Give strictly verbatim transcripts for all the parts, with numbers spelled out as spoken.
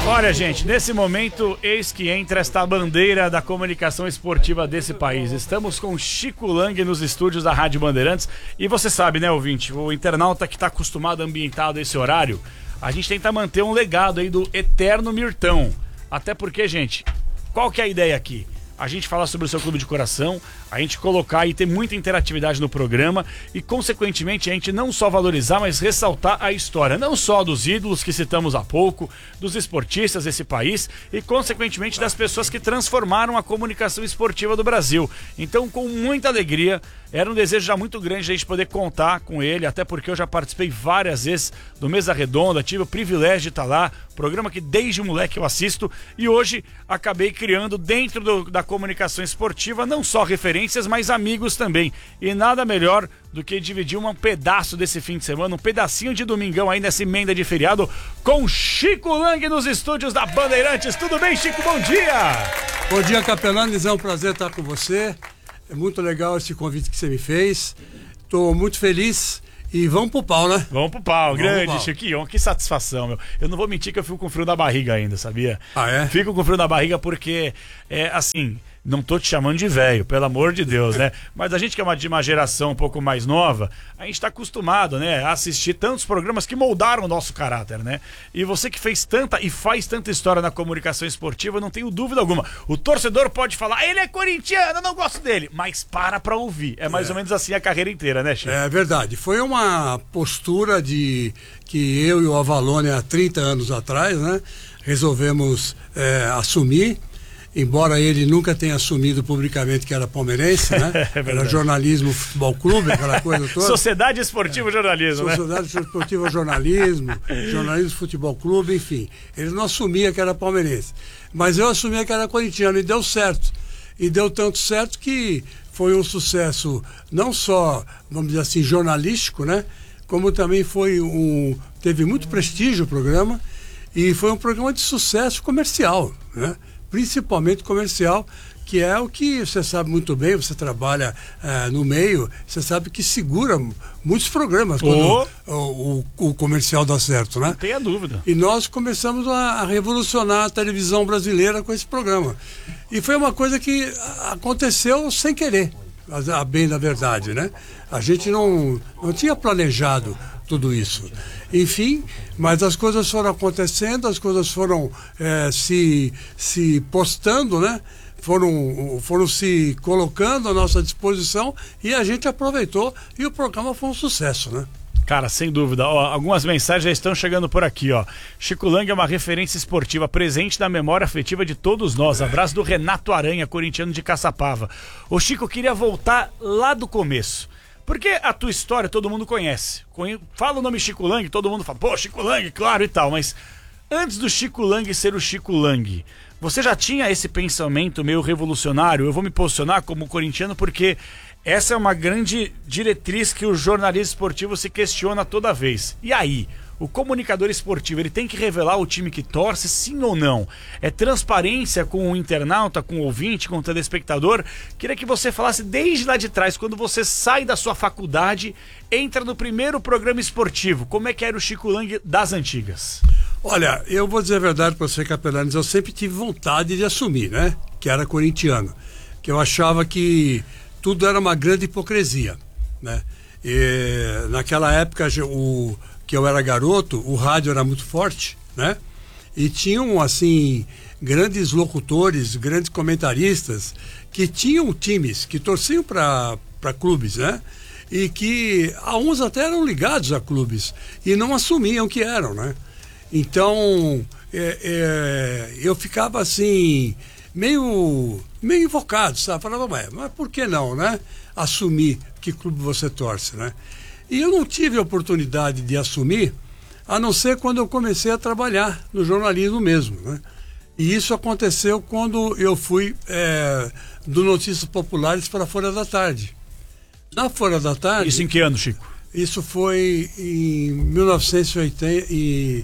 Olha, gente, nesse momento, eis que entra esta bandeira da comunicação esportiva desse país. Estamos com Chico Lang nos estúdios da Rádio Bandeirantes. E você sabe, né, ouvinte, o internauta que está acostumado, ambientado a esse horário, a gente tenta manter um legado aí do eterno Mirtão. Até porque, gente, qual que é a ideia aqui? A gente falar sobre o seu clube de coração, a gente colocar e ter muita interatividade no programa e, consequentemente, a gente não só valorizar, mas ressaltar a história, não só dos ídolos que citamos há pouco, dos esportistas desse país e, consequentemente, das pessoas que transformaram a comunicação esportiva do Brasil. Então, com muita alegria, era um desejo já muito grande a gente poder contar com ele, até porque eu já participei várias vezes do Mesa Redonda, tive o privilégio de estar lá, programa que desde moleque eu assisto, e hoje acabei criando dentro do, da comunicação esportiva não só referências, mas amigos também. E nada melhor do que dividir um pedaço desse fim de semana, um pedacinho de domingão aí nessa emenda de feriado com Chico Lang nos estúdios da Bandeirantes. Tudo bem, Chico? Bom dia! Bom dia, Capelanes, é um prazer estar com você. É muito legal esse convite que você me fez. Estou muito feliz. E vamos pro pau, né? Vamos pro pau, vamos grande, pau. Chiquinho, que satisfação, meu. Eu não vou mentir que eu fico com frio na barriga ainda, sabia? Ah, é? Fico com frio na barriga porque, é assim, não tô te chamando de velho, pelo amor de Deus, né? Mas a gente que é uma, de uma geração um pouco mais nova, a gente tá acostumado, né, a assistir tantos programas que moldaram o nosso caráter, né? E você que fez tanta e faz tanta história na comunicação esportiva, não tenho dúvida alguma. O torcedor pode falar, ele é corintiano, eu não gosto dele, mas para pra ouvir. É mais é. ou menos assim a carreira inteira, né, Chico? É verdade. Foi uma postura de que eu e o Avalone há trinta anos atrás, né, resolvemos é, assumir. Embora ele nunca tenha assumido publicamente que era palmeirense, né? É era jornalismo, futebol clube, aquela coisa toda. Sociedade Esportiva é. Jornalismo, né? Sociedade Esportiva Jornalismo, jornalismo, futebol clube, enfim. Ele não assumia que era palmeirense. Mas eu assumia que era corintiano e deu certo. E deu tanto certo que foi um sucesso não só, vamos dizer assim, jornalístico, né? Como também foi um... teve muito prestígio o programa e foi um programa de sucesso comercial, né? Principalmente comercial, que é o que você sabe muito bem, você trabalha uh, no meio, você sabe que segura muitos programas quando oh. o, o, o comercial dá certo, né? Não tenha dúvida. E nós começamos a, a revolucionar a televisão brasileira com esse programa. E foi uma coisa que aconteceu sem querer, a, a bem da verdade, né? A gente não, não tinha planejado tudo isso. Enfim, mas as coisas foram acontecendo, as coisas foram é, se, se postando, né? Foram, foram se colocando à nossa disposição e a gente aproveitou e o programa foi um sucesso, né? Cara, sem dúvida. Ó, algumas mensagens já estão chegando por aqui, ó. Chico Lang é uma referência esportiva presente na memória afetiva de todos nós. Abraço do Renato Aranha, corintiano de Caçapava. O Chico queria voltar lá do começo. Porque a tua história todo mundo conhece. Fala o nome Chico Lang, todo mundo fala, pô, Chico Lang, claro e tal. Mas antes do Chico Lang ser o Chico Lang, você já tinha esse pensamento meio revolucionário? Eu vou me posicionar como corintiano porque essa é uma grande diretriz que o jornalismo esportivo se questiona toda vez. E aí? O comunicador esportivo, ele tem que revelar o time que torce, sim ou não? É transparência com o internauta, com o ouvinte, com o telespectador? Queria que você falasse desde lá de trás, quando você sai da sua faculdade, entra no primeiro programa esportivo. Como é que era o Chico Lang das antigas? Olha, eu vou dizer a verdade para você, Capelanes, eu sempre tive vontade de assumir, né? Que era corintiano. Que eu achava que tudo era uma grande hipocrisia, né? E naquela época, o... que eu era garoto, o rádio era muito forte, né? E tinham, assim, grandes locutores, grandes comentaristas que tinham times, que torciam para clubes, né? E que alguns até eram ligados a clubes e não assumiam que eram, né? Então, é, é, eu ficava assim, meio, meio invocado, sabe? Falava, mas, mas por que não, né? Assumir que clube você torce, né? E eu não tive a oportunidade de assumir, a não ser quando eu comecei a trabalhar no jornalismo mesmo, né? E isso aconteceu quando eu fui é, do Notícias Populares para a Folha da Tarde. Na Folha da Tarde... Isso em que ano, Chico? Isso foi em mil novecentos e oitenta e,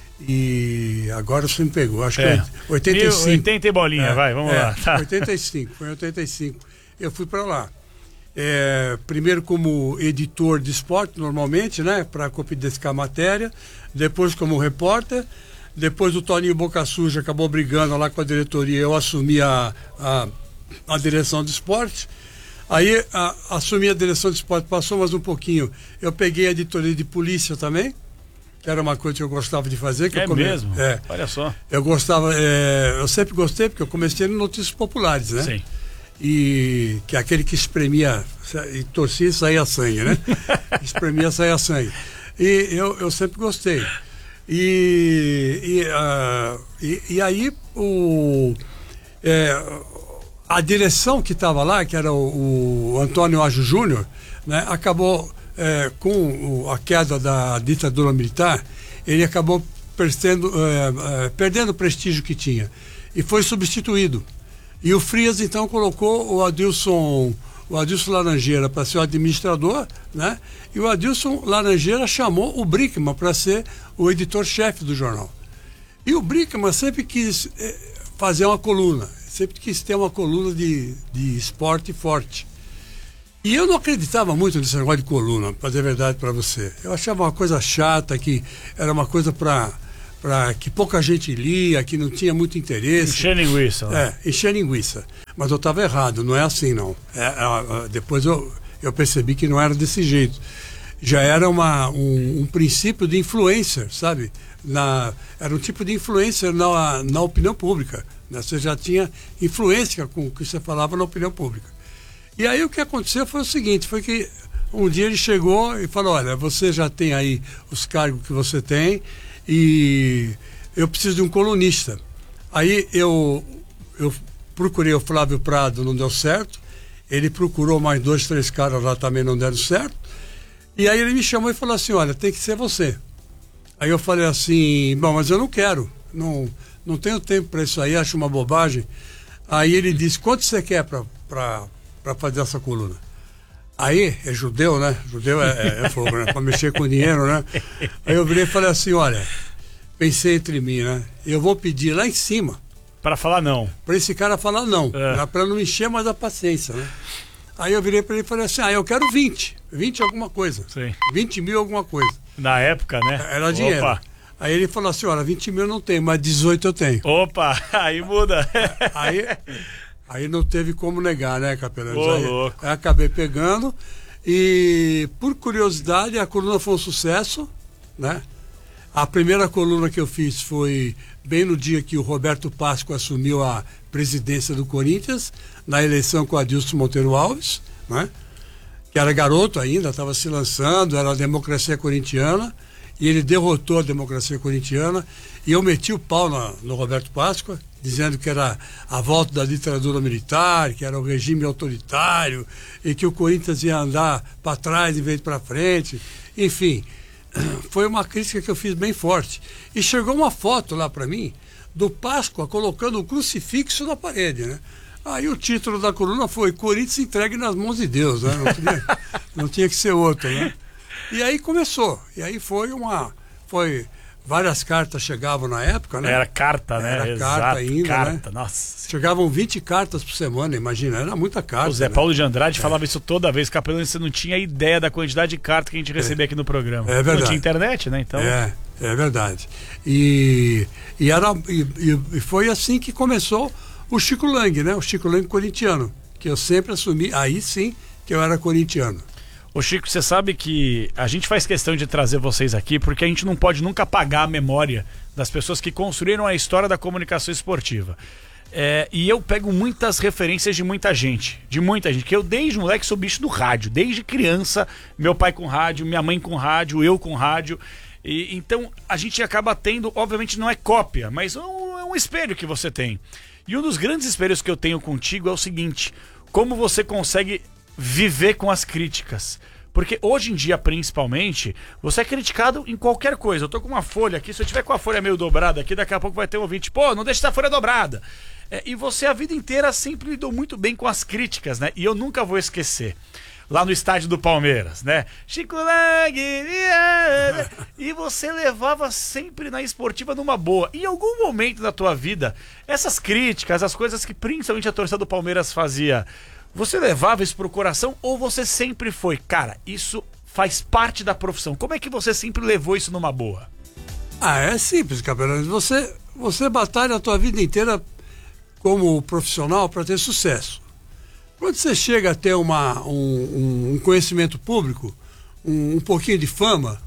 e agora você me pegou, acho é. que oitenta e cinco. oitenta e bolinha, é, vai, vamos é, lá. Tá. oitenta e cinco, foi em oitenta e cinco. Eu fui para lá. É, primeiro como editor de esporte, normalmente, né, para copidescar a matéria, depois como repórter, Depois o Toninho Boca Suja acabou brigando lá com a diretoria, eu assumi a, a, a direção de esporte. Aí a, assumi a direção de esporte, passou mais um pouquinho. Eu peguei a editoria de polícia também, que era uma coisa que eu gostava de fazer. Que é eu come... mesmo? É. Olha só. Eu gostava, é... eu sempre gostei, porque eu comecei no Notícias Populares, né? Sim. E que é aquele que espremia e torcia e saía sangue, né? Espremia e saía sangue. E eu, eu sempre gostei. E, e, uh, e, e aí o, é, a direção que estava lá, que era o, o Antônio Ajo Júnior, né, acabou é, com o, a queda da ditadura militar, ele acabou perdendo, é, é, perdendo o prestígio que tinha e foi substituído. E o Frias então colocou o Adilson, o Adilson Laranjeira para ser o administrador, né? E o Adilson Laranjeira chamou o Brickman para ser o editor-chefe do jornal. E o Brickman sempre quis eh, fazer uma coluna, sempre quis ter uma coluna de, de esporte forte. E eu não acreditava muito nesse negócio de coluna, para dizer a verdade para você. Eu achava uma coisa chata, que era uma coisa para para que pouca gente lia, que não tinha muito interesse. Encher linguiça. Né? É, encher linguiça. Mas eu estava errado, não é assim não. É, é, depois eu, eu percebi que não era desse jeito. Já era uma, um, um princípio de influencer, sabe? Na, era um tipo de influencer na, na opinião pública. Né? Você já tinha influência com o que você falava na opinião pública. E aí o que aconteceu foi o seguinte, foi que um dia ele chegou e falou, olha, você já tem aí os cargos que você tem, e eu preciso de um colunista. Aí eu, eu procurei o Flávio Prado, não deu certo. Ele procurou mais dois, três caras lá, também não deram certo. E aí ele me chamou e falou assim, olha, tem que ser você. Aí eu falei assim, bom, mas eu não quero. Não, não tenho tempo para isso aí, acho uma bobagem. Aí ele disse, quanto você quer para fazer essa coluna? Aí, é judeu, né? Judeu é, é, é fogo, né? Para mexer com dinheiro, né? Aí eu virei e falei assim, olha, pensei entre mim, né? Eu vou pedir lá em cima. Para falar não. Para esse cara falar não. É. Para não encher mais a paciência, né? Aí eu virei para ele e falei assim, ah, eu quero vinte. vinte alguma coisa. Sim. vinte mil alguma coisa. Na época, né? Era dinheiro. Opa. Aí ele falou assim, olha, vinte mil eu não tenho, mas dezoito eu tenho. Opa, aí muda. Aí... Aí não teve como negar, né, Capelano? Ô, aí, louco. aí acabei pegando e, por curiosidade, a coluna foi um sucesso, né? A primeira coluna que eu fiz foi bem no dia que o Roberto Páscoa assumiu a presidência do Corinthians, na eleição com o Adilson Monteiro Alves, né? Que era garoto ainda, estava se lançando, era a democracia corintiana, e ele derrotou a democracia corintiana, e eu meti o pau na, no Roberto Páscoa, dizendo que era a volta da ditadura militar, que era o regime autoritário, e que o Corinthians ia andar para trás em vez de para frente. Enfim, foi uma crítica que eu fiz bem forte. E chegou uma foto lá para mim, do Páscoa colocando um crucifixo na parede, né? Aí o título da coluna foi Corinthians entregue nas mãos de Deus, né? Não tinha, não tinha que ser outro, né? E aí começou. E aí foi uma... Foi... Várias cartas chegavam na época, né? Era carta, né? Era Exato, carta ainda, carta, né? Nossa. Chegavam vinte cartas por semana, imagina, era muita carta. O Zé né? Paulo de Andrade é. falava isso toda vez, Capelano, você não tinha ideia da quantidade de cartas que a gente recebia é. aqui no programa. É verdade. Não tinha internet, né? Então... É, é verdade. E, e, era, e, e foi assim que começou o Chico Lang, né? O Chico Lang corintiano, que eu sempre assumi, aí sim que eu era corintiano. Ô Chico, você sabe que a gente faz questão de trazer vocês aqui porque a gente não pode nunca apagar a memória das pessoas que construíram a história da comunicação esportiva. É, e eu pego muitas referências de muita gente, de muita gente, que eu desde moleque sou bicho do rádio, desde criança, meu pai com rádio, minha mãe com rádio, eu com rádio. E, então a gente acaba tendo, obviamente não é cópia, mas é um, é um espelho que você tem. E um dos grandes espelhos que eu tenho contigo é o seguinte, como você consegue viver com as críticas. Porque hoje em dia, principalmente, você é criticado em qualquer coisa. Eu tô com uma folha aqui, se eu tiver com a folha meio dobrada aqui, daqui a pouco vai ter um ouvinte, pô, não deixa essa folha dobrada. É, e você a vida inteira sempre lidou muito bem com as críticas, né? E eu nunca vou esquecer. Lá no estádio do Palmeiras, né? Chico Lang, e você levava sempre na esportiva numa boa. Em algum momento da tua vida, essas críticas, as coisas que principalmente a torcida do Palmeiras fazia, você levava isso pro coração ou você sempre foi, cara, isso faz parte da profissão? Como é que você sempre levou isso numa boa? Ah, é simples, Capelani. Você, você batalha a tua vida inteira como profissional para ter sucesso. Quando você chega a ter uma, um, um conhecimento público, um, um pouquinho de fama,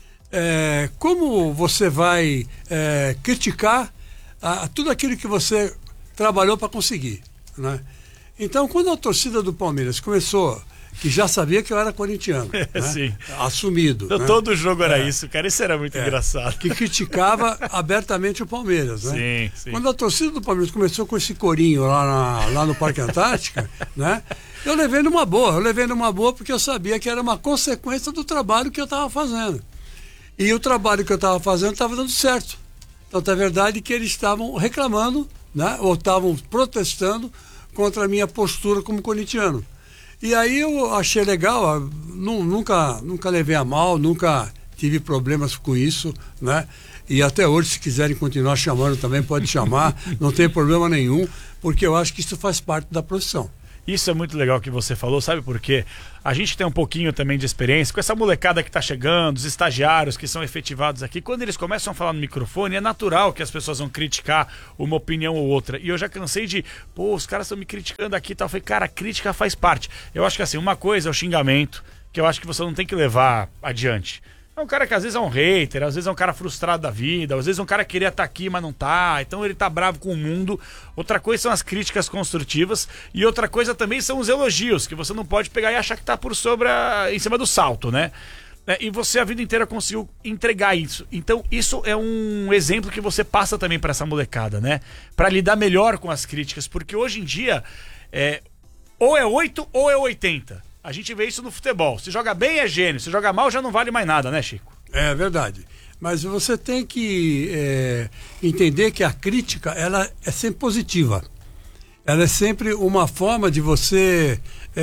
é, como você vai é, criticar a, a tudo aquilo que você trabalhou para conseguir, né? Então, quando a torcida do Palmeiras começou, que já sabia que eu era corintiano, né? Sim. Assumido. Então, né? todo jogo era é. isso, cara. Isso era muito é. engraçado. Que criticava abertamente o Palmeiras, né? Sim, sim. Quando a torcida do Palmeiras começou com esse corinho lá, na, lá no Parque Antártica, né? Eu levei numa boa, eu levei numa boa porque eu sabia que era uma consequência do trabalho que eu estava fazendo. E o trabalho que eu estava fazendo estava dando certo. Então, é verdade que eles estavam reclamando, né? Ou estavam protestando contra a minha postura como corintiano. E aí eu achei legal, nunca, nunca levei a mal, nunca tive problemas com isso, né? E até hoje, se quiserem continuar chamando também, pode chamar, não tem problema nenhum, porque eu acho que isso faz parte da profissão. Isso é muito legal que você falou, sabe por quê? A gente tem um pouquinho também de experiência com essa molecada que está chegando, os estagiários que são efetivados aqui. Quando eles começam a falar no microfone, é natural que as pessoas vão criticar uma opinião ou outra. E eu já cansei de, pô, os caras estão me criticando aqui e tal. Eu falei, cara, a crítica faz parte. Eu acho que assim, uma coisa é o xingamento, que eu acho que você não tem que levar adiante. É um cara que às vezes é um hater, às vezes é um cara frustrado da vida, às vezes é um cara que queria estar aqui, mas não tá, então ele tá bravo com o mundo. Outra coisa são as críticas construtivas e outra coisa também são os elogios, que você não pode pegar e achar que tá por sobre a, em cima do salto, né? É, e você a vida inteira conseguiu entregar isso. Então isso é um exemplo que você passa também para essa molecada, né? Para lidar melhor com as críticas, porque hoje em dia é, ou é oito ou é oitenta. A gente vê isso no futebol. Se joga bem é gênio, se joga mal já não vale mais nada, né, Chico? É verdade. Mas você tem que é, entender que a crítica, ela é sempre positiva. Ela é sempre uma forma de você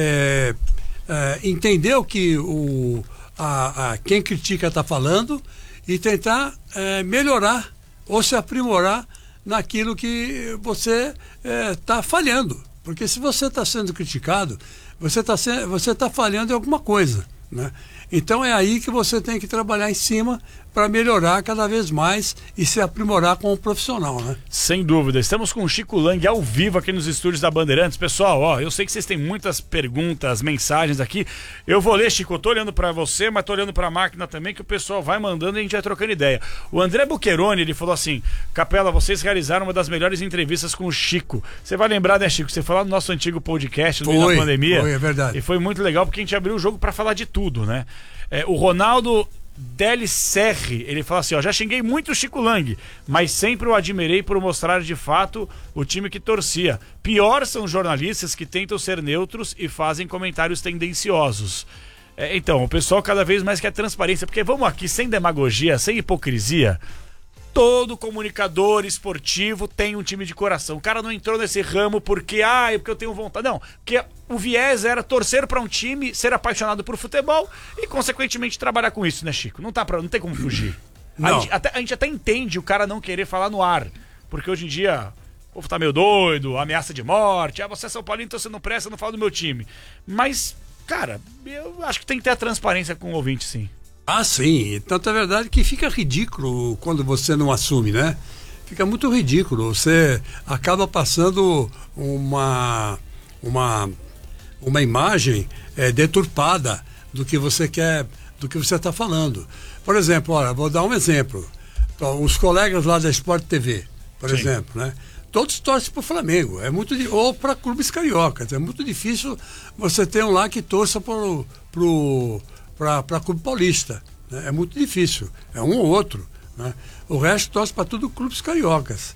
é, é, entender o que o, a, a, quem critica está falando e tentar é, melhorar ou se aprimorar naquilo que você está é, falhando. Porque se você está sendo criticado, você está você tá falhando em alguma coisa, né? Então é aí que você tem que trabalhar em cima para melhorar cada vez mais e se aprimorar como profissional, né? Sem dúvida. Estamos com o Chico Lang ao vivo aqui nos estúdios da Bandeirantes. Pessoal, ó, eu sei que vocês têm muitas perguntas, mensagens aqui. Eu vou ler, Chico. Eu tô olhando para você, mas tô olhando para a máquina também, que o pessoal vai mandando e a gente vai trocando ideia. O André Bucheroni, ele falou assim: Capela, vocês realizaram uma das melhores entrevistas com o Chico. Você vai lembrar, né, Chico? Você falou no nosso antigo podcast, no meio da pandemia. Foi, é verdade. E foi muito legal porque a gente abriu o jogo para falar de tudo, né? É, o Ronaldo Delicerre, ele fala assim, ó, já xinguei muito o Chico Lang, mas sempre o admirei por mostrar de fato o time que torcia. Pior são jornalistas que tentam ser neutros e fazem comentários tendenciosos. É, então, o pessoal cada vez mais quer transparência, porque vamos aqui, sem demagogia, sem hipocrisia, todo comunicador esportivo tem um time de coração. O cara não entrou nesse ramo porque, ah, é porque eu tenho vontade. Não, porque o viés era torcer para um time, ser apaixonado por futebol e, consequentemente, trabalhar com isso, né, Chico? Não, tá pra, não tem como fugir. A gente, até, a gente até entende o cara não querer falar no ar, porque hoje em dia o povo tá meio doido, ameaça de morte, ah, você é São Paulino, então você não presta, não fala do meu time. Mas, cara, eu acho que tem que ter a transparência com o ouvinte, sim. Ah, sim. Tanto é verdade que fica ridículo quando você não assume, né? Fica muito ridículo. Você acaba passando uma, uma, uma imagem é, deturpada do que você quer, do que você está falando. Por exemplo, olha, vou dar um exemplo. Então, os colegas lá da Sport T V, por sim. exemplo, né? Todos torcem para o Flamengo, é muito ou para clubes cariocas. É muito difícil você ter um lá que torça para o para Clube Paulista, né? É muito difícil, é um ou outro, né? O resto torce para tudo clubes cariocas.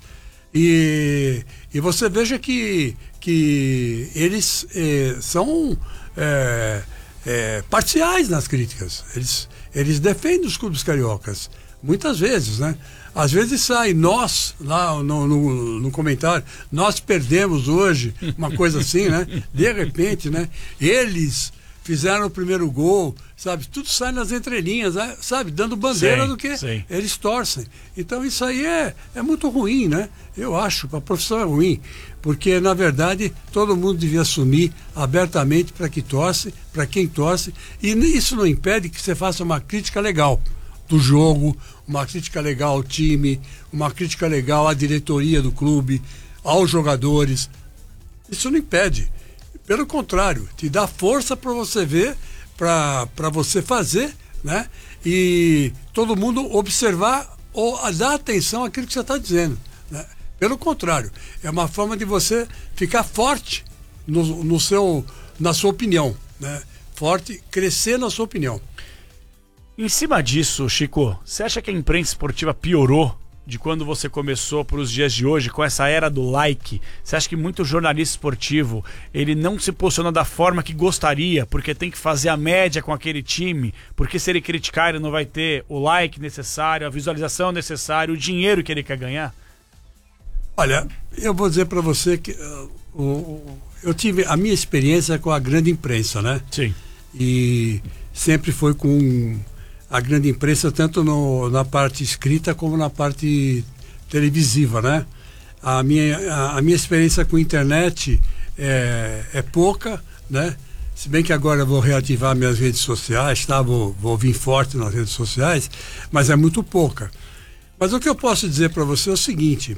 E, e você veja que, que eles eh, são eh, eh, parciais nas críticas, eles, eles defendem os clubes cariocas, muitas vezes, né? Às vezes sai nós, lá no, no, no comentário, nós perdemos hoje, uma coisa assim, né? De repente, né? Eles fizeram o primeiro gol, sabe? Tudo sai nas entrelinhas, sabe? Dando bandeira sim, do que sim. eles torcem. Então isso aí é, é muito ruim, né? Eu acho, a profissão é ruim, porque na verdade todo mundo devia assumir abertamente para que torce, para quem torce, e isso não impede que você faça uma crítica legal do jogo, uma crítica legal ao time, uma crítica legal à diretoria do clube, aos jogadores. Isso não impede. Pelo contrário, te dá força para você ver, para você fazer, né? E todo mundo observar ou dar atenção àquilo que você está dizendo, né? Pelo contrário, é uma forma de você ficar forte no, no seu, na sua opinião, né? Forte, crescer na sua opinião. Em cima disso, Chico, você acha que a imprensa esportiva piorou de quando você começou para os dias de hoje, com essa era do like? Você acha que muito jornalista esportivo, ele não se posiciona da forma que gostaria, porque tem que fazer a média com aquele time, porque se ele criticar ele não vai ter o like necessário, a visualização necessária, o dinheiro que ele quer ganhar? Olha, eu vou dizer para você que uh, uh, eu tive a minha experiência com a grande imprensa, né? Sim. E sempre foi com a grande imprensa, tanto no, na parte escrita como na parte televisiva, né? A minha, a, a minha experiência com a internet é, é pouca, né? Se bem que agora eu vou reativar minhas redes sociais, tá? Vou, vou vir forte nas redes sociais, mas é muito pouca. Mas o que eu posso dizer para você é o seguinte,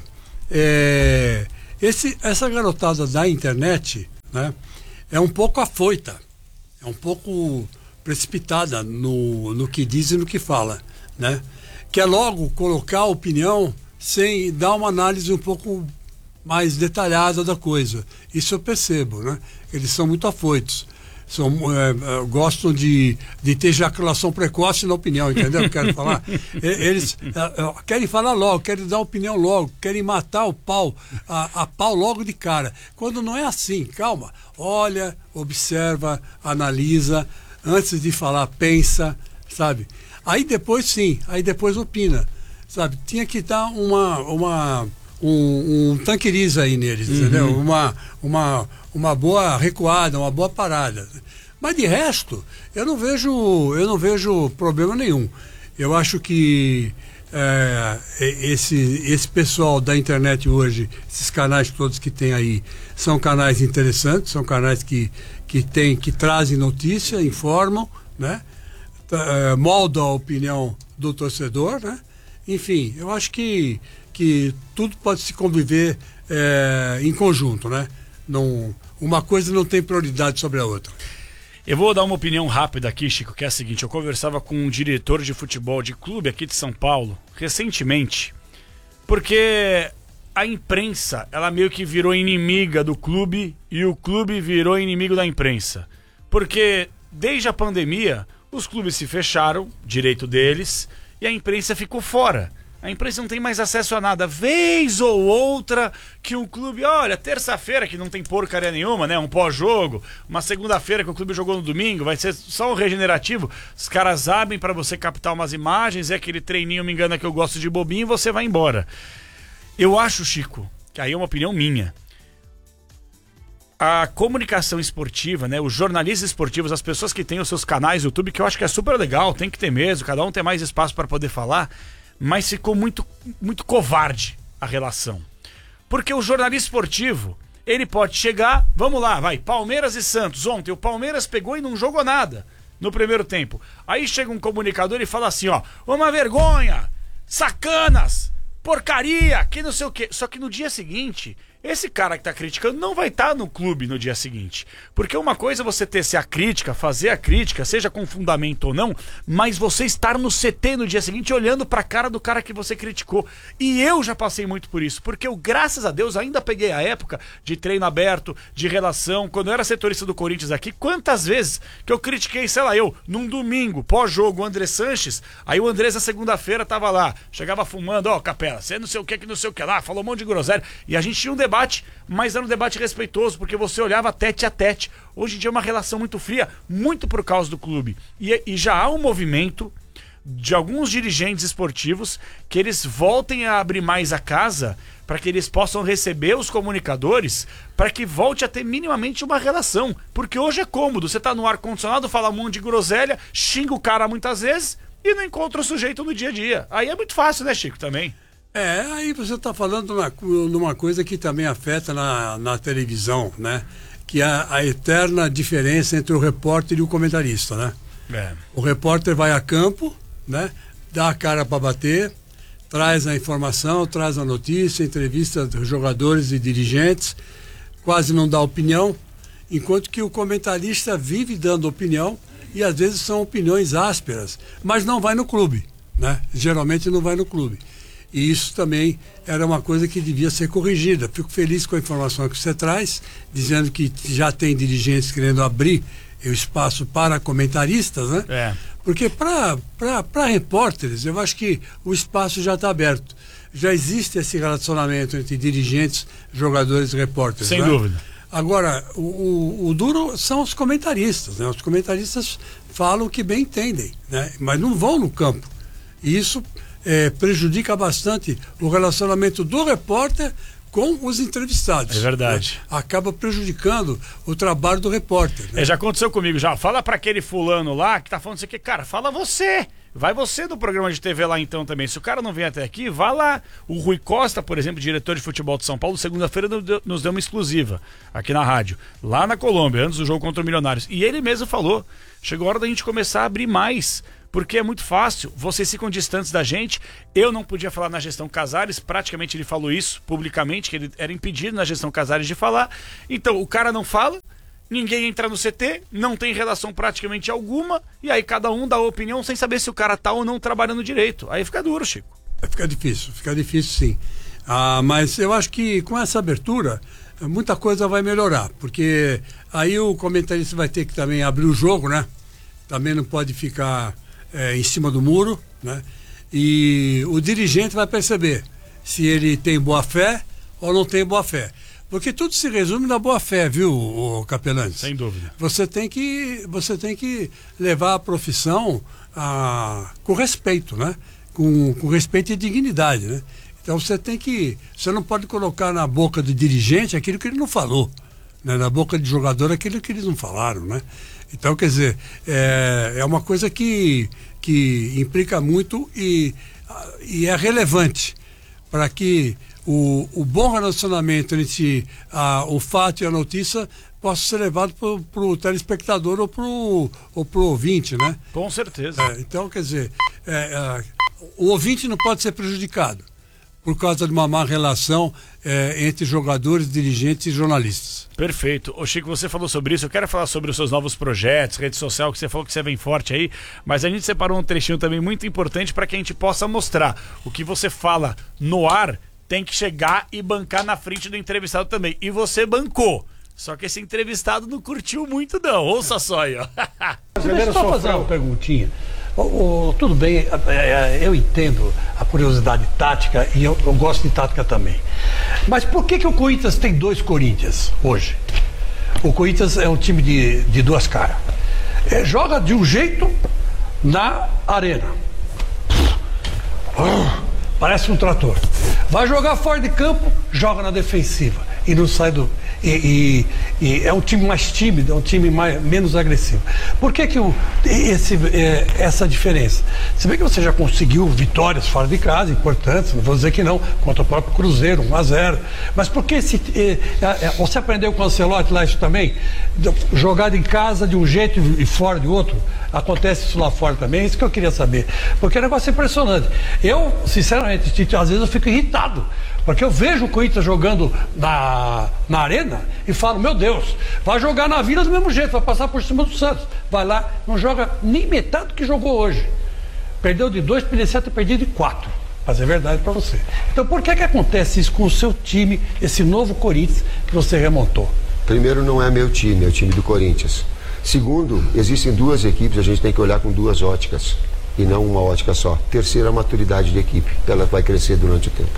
é, esse, essa garotada da internet, né? É um pouco afoita, é um pouco precipitada no, no que diz e no que fala, né? Quer logo colocar a opinião sem dar uma análise um pouco mais detalhada da coisa. Isso eu percebo, né? Eles são muito afoitos. São, é, é, gostam de, de ter ejaculação precoce na opinião, entendeu? Eu quero falar. Eles é, é, querem falar logo, querem dar opinião logo, querem matar o pau, a, a pau logo de cara. Quando não é assim, calma. Olha, observa, analisa, antes de falar, pensa, sabe? Aí depois sim, aí depois opina, sabe? Tinha que dar uma, uma, um, um tanqueriza aí neles, uhum. Entendeu? Uma, uma, uma boa recuada, uma boa parada. Mas de resto, eu não vejo, eu não vejo problema nenhum. Eu acho que é, esse, esse pessoal da internet hoje, esses canais todos que tem aí, são canais interessantes, são canais que que tem, que trazem notícia, informam, né? Uh, moldam a opinião do torcedor, né? Enfim, eu acho que, que tudo pode se conviver é, em conjunto, né? Não, uma coisa não tem prioridade sobre a outra. Eu vou dar uma opinião rápida aqui, Chico, que é a seguinte: eu conversava com um diretor de futebol de clube aqui de São Paulo recentemente, porque a imprensa, ela meio que virou inimiga do clube e o clube virou inimigo da imprensa. Porque desde a pandemia, os clubes se fecharam, direito deles, e a imprensa ficou fora. A imprensa não tem mais acesso a nada. Vez ou outra que um clube, olha, terça-feira que não tem porcaria nenhuma, né? Um pós-jogo, uma segunda-feira que o clube jogou no domingo, vai ser só um regenerativo. Os caras abrem para você captar umas imagens, é aquele treininho, me engana, que eu gosto de bobinho, e você vai embora. Eu acho, Chico, que aí é uma opinião minha, a comunicação esportiva, né, os jornalistas esportivos, as pessoas que têm os seus canais no YouTube, que eu acho que é super legal, tem que ter mesmo, cada um tem mais espaço para poder falar, mas ficou muito, muito covarde a relação. Porque o jornalista esportivo, ele pode chegar, vamos lá, vai, Palmeiras e Santos, ontem o Palmeiras pegou e não jogou nada no primeiro tempo. Aí chega um comunicador e fala assim, ó, uma vergonha, sacanas, porcaria, que não sei o quê. Só que no dia seguinte, esse cara que tá criticando não vai estar no clube no dia seguinte. Porque uma coisa é você ter se a crítica, fazer a crítica, seja com fundamento ou não, mas você estar no C T no dia seguinte olhando pra cara do cara que você criticou. E eu já passei muito por isso, porque eu, graças a Deus, ainda peguei a época de treino aberto, de relação. Quando eu era setorista do Corinthians aqui, quantas vezes que eu critiquei, sei lá, eu, num domingo, pós-jogo, o André Sanches, aí o Andrés na segunda-feira tava lá, chegava fumando, ó, oh, Capela, você não sei o que, que não sei o que lá, falou um monte de groselha, e a gente tinha um debate, mas era um debate respeitoso, porque você olhava tete a tete. Hoje em dia é uma relação muito fria, muito por causa do clube. E, e já há um movimento de alguns dirigentes esportivos que eles voltem a abrir mais a casa para que eles possam receber os comunicadores, para que volte a ter minimamente uma relação. Porque hoje é cômodo, você tá no ar-condicionado, fala um monte de groselha, xinga o cara muitas vezes e não encontra o sujeito no dia a dia. Aí é muito fácil, né, Chico, também? É, aí você está falando numa, numa coisa que também afeta na, na televisão, né? Que é a, a eterna diferença entre o repórter e o comentarista, né? É. O repórter vai a campo, né? dá a cara para bater, traz a informação, traz a notícia, entrevista dos jogadores e dirigentes, quase não dá opinião, enquanto que o comentarista vive dando opinião e às vezes são opiniões ásperas, mas não vai no clube, né? Geralmente não vai no clube. E isso também era uma coisa que devia ser corrigida. Fico feliz com a informação que você traz, dizendo que já tem dirigentes querendo abrir o espaço para comentaristas, né? É. Porque para repórteres, eu acho que o espaço já está aberto. Já existe esse relacionamento entre dirigentes, jogadores e repórteres. Sem né? dúvida. Agora, o, o, o duro são os comentaristas, né? Os comentaristas falam o que bem entendem, né? Mas não vão no campo. E isso é, prejudica bastante o relacionamento do repórter com os entrevistados. É verdade. Né? Acaba prejudicando o trabalho do repórter. Né? É, já aconteceu comigo já. Fala pra aquele fulano lá que tá falando isso aqui, cara, fala você. Vai você do programa de T V lá então também. Se o cara não vem até aqui, vá lá. O Rui Costa, por exemplo, diretor de futebol de São Paulo, segunda-feira nos deu uma exclusiva aqui na rádio, lá na Colômbia, antes do jogo contra o Milionários. E ele mesmo falou, chegou a hora da gente começar a abrir mais, porque é muito fácil, vocês ficam distantes da gente. Eu não podia falar na gestão Casares, praticamente ele falou isso publicamente, que ele era impedido na gestão Casares de falar. Então o cara não fala, ninguém entra no C T, não tem relação praticamente alguma, e aí cada um dá a opinião sem saber se o cara tá ou não trabalhando direito. Aí fica duro, Chico. Fica difícil, fica difícil sim. Ah, mas eu acho que com essa abertura, muita coisa vai melhorar, porque aí o comentarista vai ter que também abrir o jogo, né? Também não pode ficar é, em cima do muro, né? E o dirigente vai perceber se ele tem boa fé ou não tem boa fé. Porque tudo se resume na boa fé, viu, o Capelani? Sem dúvida. Você tem que, você tem que levar a profissão a, com respeito, né? Com, com respeito e dignidade, né? Então você tem que, você não pode colocar na boca do dirigente aquilo que ele não falou, né? Na boca de jogador aquilo que eles não falaram, né? Então, quer dizer, é, é uma coisa que, que implica muito e, e é relevante para que o, o bom relacionamento entre a, o fato e a notícia possa ser levado para o telespectador ou para o ouvinte, né? Com certeza. É, então, quer dizer, é, é, o ouvinte não pode ser prejudicado por causa de uma má relação é, entre jogadores, dirigentes e jornalistas. Perfeito. Ô Chico, você falou sobre isso, eu quero falar sobre os seus novos projetos, rede social, que você falou que você vem forte aí, mas a gente separou um trechinho também muito importante para que a gente possa mostrar o que você fala no ar tem que chegar e bancar na frente do entrevistado também. E você bancou. Só que esse entrevistado não curtiu muito não. Ouça só aí, ó. Deixa eu só fazer uma perguntinha. O, o, tudo bem, é, eu entendo a curiosidade tática e eu, eu gosto de tática também. Mas por que que o Corinthians tem dois Corinthians hoje? O Corinthians é um time de, de duas caras. É, joga de um jeito na arena. Parece um trator. Vai jogar fora de campo, joga na defensiva e não sai do... E, e, e é um time mais tímido, é um time mais, menos agressivo. Por que que o, esse, é, essa diferença? Se bem que você já conseguiu vitórias fora de casa, importantes, não vou dizer que não, contra o próprio Cruzeiro, um a zero. Mas por que esse, é, é, você aprendeu com o Ancelotti lá isso também? Jogar em casa de um jeito e fora de outro? Acontece isso lá fora também? É isso que eu queria saber. Porque é um negócio impressionante. Eu, sinceramente, às vezes eu fico irritado. Porque eu vejo o Corinthians jogando na, na arena e falo, meu Deus, vai jogar na Vila do mesmo jeito, vai passar por cima do Santos. Vai lá, não joga nem metade do que jogou hoje. Perdeu de dois, poderia ter perdido de quatro. Mas é verdade para você. Então por que que acontece isso com o seu time, esse novo Corinthians que você remontou? Primeiro, não é meu time, é o time do Corinthians. Segundo, existem duas equipes, a gente tem que olhar com duas óticas e não uma ótica só. Terceiro, a maturidade da equipe, ela vai crescer durante o tempo.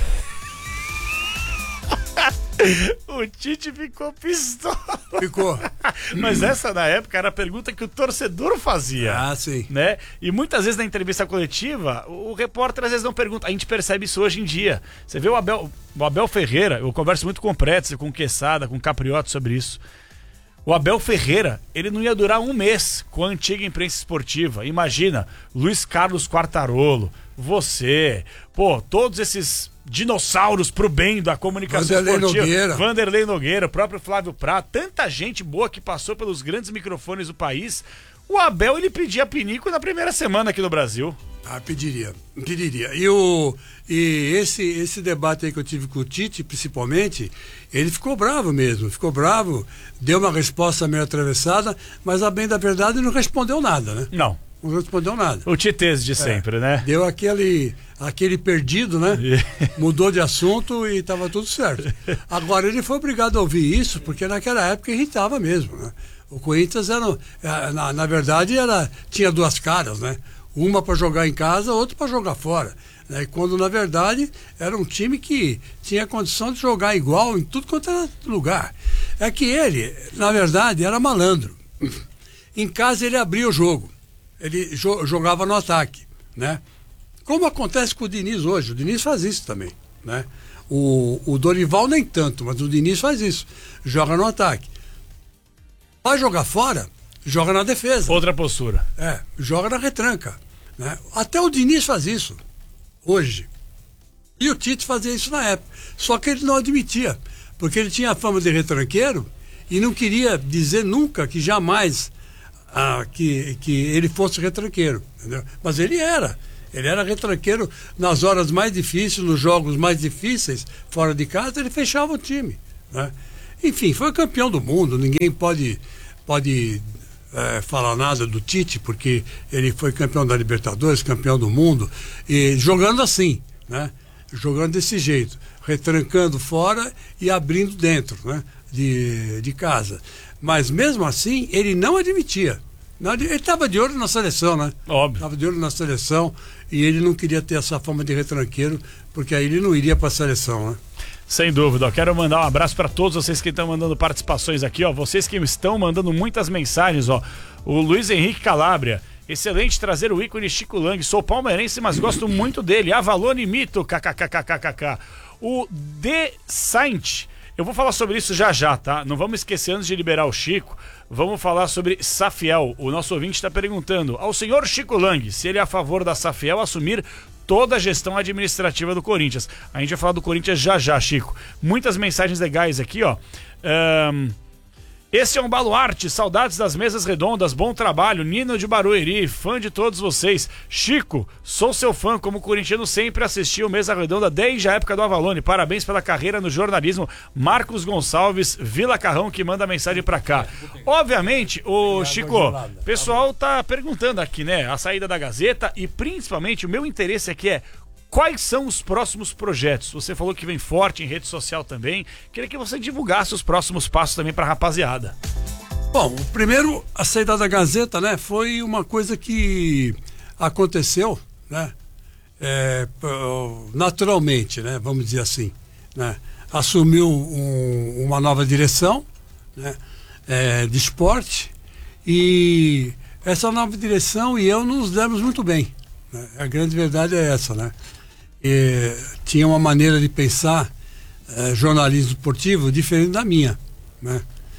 O Tite ficou pistola. Ficou. Mas essa, na época, era a pergunta que o torcedor fazia. Ah, sim. Né? E muitas vezes na entrevista coletiva, o, o repórter às vezes não pergunta. A gente percebe isso hoje em dia. Você vê o Abel, o Abel Ferreira, eu converso muito com o Pretzel, com o Quesada, com o Capriotti sobre isso. O Abel Ferreira, ele não ia durar um mês com a antiga imprensa esportiva. Imagina, Luiz Carlos Quartarolo, você, pô, todos esses dinossauros pro bem da comunicação Vanderlei esportiva. Nogueira. Vanderlei Nogueira, o próprio Flávio Prado, tanta gente boa que passou pelos grandes microfones do país. O Abel, ele pedia pinico na primeira semana aqui no Brasil. Ah, pediria, pediria. E, o, e esse, esse debate aí que eu tive com o Tite, principalmente, ele ficou bravo mesmo, ficou bravo, deu uma resposta meio atravessada, mas a bem da verdade não respondeu nada, né? Não. Não respondeu nada. O Titês de sempre, é, né? Deu aquele, aquele perdido, né? Mudou de assunto e estava tudo certo. Agora, ele foi obrigado a ouvir isso, porque naquela época irritava mesmo, né? O Corinthians era, na, na verdade, era, tinha duas caras, né? Uma para jogar em casa, outra para jogar fora. Né? Quando, na verdade, era um time que tinha condição de jogar igual em tudo quanto era lugar. É que ele, na verdade, era malandro. Em casa ele abria o jogo. Ele jo- jogava no ataque, né? Como acontece com o Diniz hoje. O Diniz faz isso também, né? O, o Dorival nem tanto, mas o Diniz faz isso. Joga no ataque. Vai jogar fora, joga na defesa. Outra postura. É, joga na retranca, né? Até o Diniz faz isso hoje. E o Tite fazia isso na época. Só que ele não admitia, porque ele tinha a fama de retranqueiro e não queria dizer nunca que jamais ah, que, que ele fosse retranqueiro, entendeu? Mas ele era. Ele era retranqueiro nas horas mais difíceis, nos jogos mais difíceis, fora de casa, ele fechava o time, né? Enfim, foi campeão do mundo, ninguém pode, pode é, falar nada do Tite, porque ele foi campeão da Libertadores, campeão do mundo, e jogando assim, né? Jogando desse jeito, retrancando fora e abrindo dentro, né? de, de casa. Mas mesmo assim, ele não admitia. Não, ele estava de olho na seleção, né? Óbvio. Estava de olho na seleção e ele não queria ter essa fama de retranqueiro, porque aí ele não iria para a seleção, né? Sem dúvida, eu quero mandar um abraço para todos vocês que estão mandando participações aqui, ó. Vocês que estão mandando muitas mensagens, ó. O Luiz Henrique Calabria, excelente trazer o ícone Chico Lang. Sou palmeirense, mas gosto muito dele. Avalone Mito, kkkkkk. O De Saint, eu vou falar sobre isso já já, tá? Não vamos esquecer, antes de liberar o Chico, vamos falar sobre Safiel. O nosso ouvinte está perguntando ao senhor Chico Lang se ele é a favor da Safiel assumir toda a gestão administrativa do Corinthians. A gente vai falar do Corinthians já já, Chico. Muitas mensagens legais aqui, ó. Um, esse é um baluarte, saudades das mesas redondas, bom trabalho, Nino de Barueri, fã de todos vocês. Chico, sou seu fã, como corintiano sempre assisti o Mesa Redonda desde a época do Avalone, parabéns pela carreira no jornalismo. Marcos Gonçalves, Vila Carrão, que manda mensagem pra cá. Obviamente, o Chico, o pessoal tá perguntando aqui, né, a saída da Gazeta e principalmente o meu interesse aqui é quais são os próximos projetos? Você falou que vem forte em rede social também. Queria que você divulgasse os próximos passos também para a rapaziada. Bom, o primeiro, a saída da Gazeta, né, foi uma coisa que aconteceu, né, é, naturalmente, né, vamos dizer assim, né, assumiu um, uma nova direção, né, é, de esporte, e essa nova direção e eu nos demos muito bem, né, a grande verdade é essa, né. E tinha uma maneira de pensar eh, jornalismo esportivo diferente da minha, né?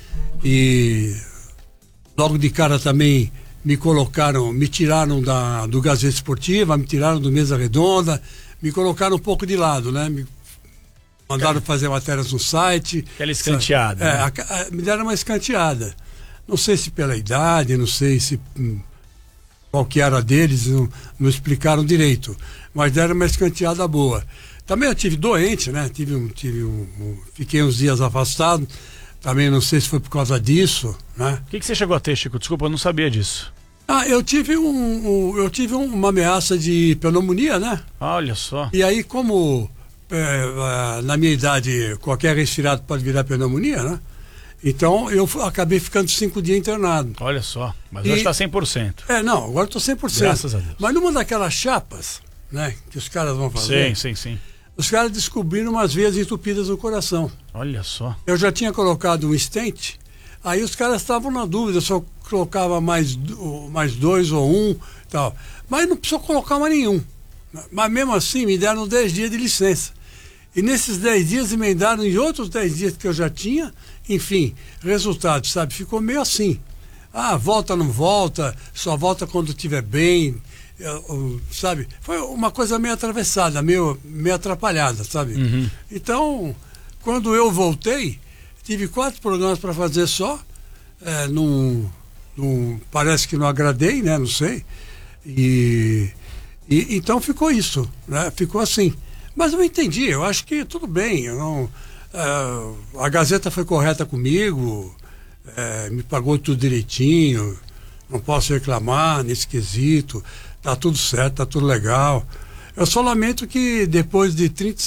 E logo de cara também me colocaram, me tiraram da, do Gazeta Esportiva, me tiraram do Mesa Redonda, me colocaram um pouco de lado, né? Me mandaram fazer matérias no site. Aquela escanteada. É, né? a, a, me deram uma escanteada. Não sei se pela idade, não sei se hum, qual que era deles, não, não explicaram direito. Mas deram uma escanteada boa. Também eu tive doente, né? Tive um, tive um, um, fiquei uns dias afastado. Também não sei se foi por causa disso, né? O que, que você chegou a ter, Chico? Desculpa, eu não sabia disso. Ah, eu tive um, um eu tive um, uma ameaça de pneumonia, né? Olha só. E aí, como é, na minha idade qualquer resfriado pode virar pneumonia, né? Então eu acabei ficando cinco dias internado. Olha só, mas E- hoje está cem por cento. É, não, agora estou cem por cento. Graças a Deus. Mas numa daquelas chapas, né, que os caras vão fazer, Sim, sim, sim. os caras descobriram umas veias entupidas no coração. Olha só. Eu já tinha colocado um stent, aí os caras estavam na dúvida se eu colocava mais, do- mais dois ou um, tal. Mas não precisou colocar mais nenhum. Mas mesmo assim me deram dez dias de licença. E nesses dez dias emendaram em outros dez dias que eu já tinha, enfim, resultado, sabe? Ficou meio assim. Ah, volta, não volta, só volta quando estiver bem, eu- eu- sabe? Foi uma coisa meio atravessada, meio, meio atrapalhada, sabe? Uhum. Então, quando eu voltei, tive quatro programas para fazer só, é, num, num- parece que não agradei, né? Não sei. E, E, então ficou isso, né? Ficou assim. Mas eu entendi, eu acho que tudo bem. Eu não, é, a Gazeta foi correta comigo, é, me pagou tudo direitinho, não posso reclamar nesse quesito, tá tudo certo, tá tudo legal. Eu só lamento que depois de trinta